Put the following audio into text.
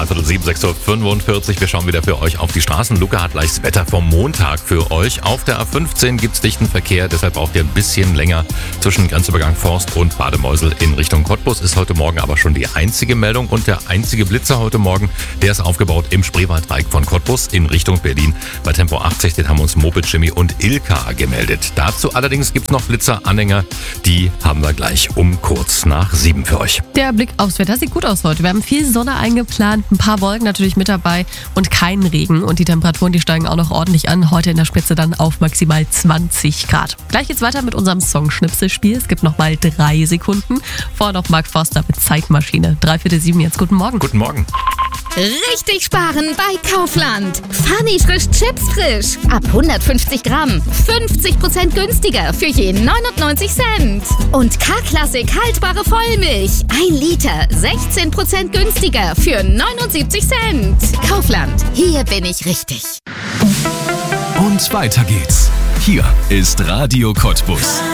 7:15, 6:45 Uhr. Wir schauen wieder für euch auf die Straßen. Luca hat gleich das Wetter vom Montag für euch. Auf der A15 gibt's dichten Verkehr, deshalb braucht ihr ein bisschen länger zwischen Grenzübergang Forst und Bademeusel in Richtung Cottbus. Ist heute Morgen aber schon die einzige Meldung und der einzige Blitzer heute Morgen, der ist aufgebaut im Spreewaldreieck von Cottbus in Richtung Berlin. Bei Tempo 80, den haben uns Moped Jimmy und Ilka gemeldet. Dazu allerdings gibt's noch Blitzeranhänger, die haben wir gleich um kurz nach 7 für euch. Der Blick aufs Wetter sieht gut aus heute. Wir haben viel Sonne eingeplant, ein paar Wolken natürlich mit dabei und keinen Regen. Und die Temperaturen, die steigen auch noch ordentlich an. Heute in der Spitze dann auf maximal 20 Grad. Gleich geht's weiter mit unserem Songschnipselspiel. Es gibt nochmal 3 Sekunden. Vorher noch Mark Forster mit Zeitmaschine. 7:03 jetzt. Guten Morgen. Guten Morgen. Richtig sparen bei Kaufland. Funny frisch Chips frisch. Ab 150 Gramm. 50% günstiger für je 99 Cent. Und K-Klassik haltbare Vollmilch. 1 Liter. 16% günstiger für 79 Cent. Kaufland. Hier bin ich richtig. Und weiter geht's. Hier ist Radio Cottbus.